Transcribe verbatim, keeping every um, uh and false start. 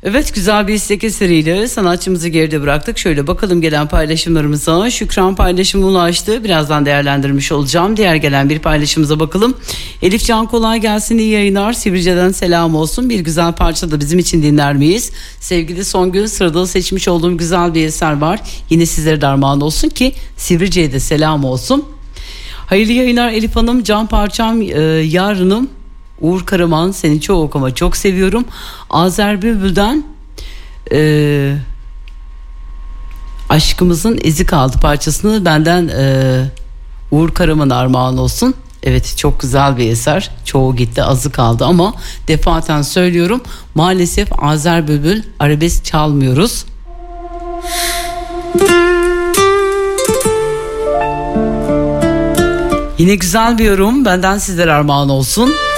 Evet, güzel bir istek eseriyle sanatçımızı geride bıraktık. Şöyle bakalım gelen paylaşımlarımıza. Şükran paylaşımı ulaştı. Birazdan değerlendirmiş olacağım. Diğer gelen bir paylaşımıza bakalım. Elif Can, kolay gelsin, iyi yayınlar. Sivrice'den selam olsun. Bir güzel parça da bizim için dinler miyiz? Sevgili Songül, sırada seçmiş olduğum güzel bir eser var. Yine sizlere de armağan olsun ki Sivrice'ye de selam olsun. Hayırlı yayınlar Elif Hanım. Can parçam e, Yarınım. Uğur Karaman, seni çok ama çok seviyorum. Azer Bülbül'den e, Aşkımızın İzi Kaldı parçasını benden e, Uğur Karaman armağan olsun. Evet, çok güzel bir eser. Çoğu gitti, azı kaldı ama defaten söylüyorum. Maalesef Azer Bülbül arabesk çalmıyoruz. Yine güzel bir yorum benden sizlere armağan olsun.